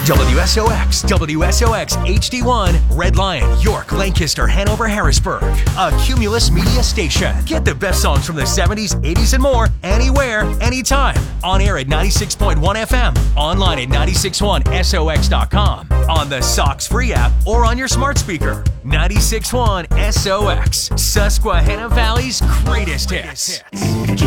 WSOX, WSOX HD1, Red Lion, York, Lancaster, Hanover, Harrisburg. A Cumulus Media station. Get the best songs from the 70s, 80s, and more anywhere, anytime. On air at 96.1 FM, online at 961sox.com, on the SOX free app, or on your smart speaker. 96.1 SOX, Susquehanna Valley's greatest hits.